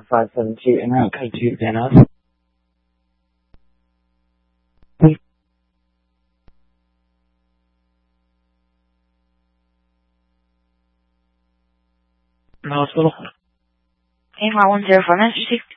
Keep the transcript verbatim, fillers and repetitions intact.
for five seven two en route code two Thanos. In the hospital. A M R one zero four, Master C.